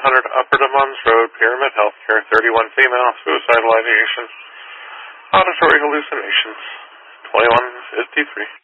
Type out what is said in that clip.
Upper Des Moines Road, Pyramid Healthcare, 31 female, suicidal ideation, auditory hallucinations, 2153.